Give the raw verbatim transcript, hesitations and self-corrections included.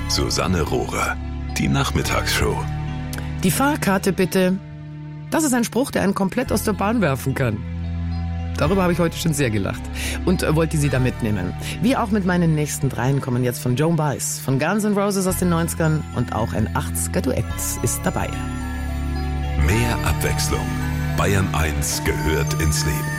Susanne Rohrer, die Nachmittagsshow. Die Fahrkarte bitte. Das ist ein Spruch, der einen komplett aus der Bahn werfen kann. Darüber habe ich heute schon sehr gelacht und äh, wollte Sie da mitnehmen. Wie auch mit meinen nächsten dreien kommen jetzt von Joan Baez, von Guns N' Roses aus den neunzigern und auch ein achtziger-Duett ist dabei. Mehr Abwechslung. Bayern eins gehört ins Leben.